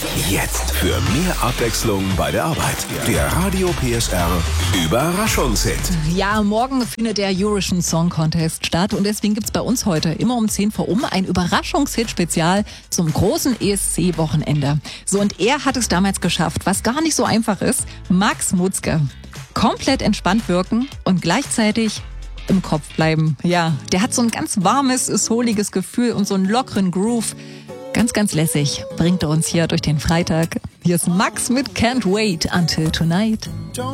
Jetzt für mehr Abwechslung bei der Arbeit. Der Radio PSR Überraschungshit. Ja, morgen findet der Eurovision Song Contest statt und deswegen gibt's bei uns heute immer um 10 vor ein Überraschungshit-Spezial zum großen ESC-Wochenende. So, und er hat es damals geschafft, was gar nicht so einfach ist. Max Mutzke. Komplett entspannt wirken und gleichzeitig im Kopf bleiben. Ja, der hat so ein ganz warmes, souliges Gefühl und so einen lockeren Groove. Ganz, ganz lässig bringt er uns hier durch den Freitag. Hier ist Max mit Can't Wait Until Tonight.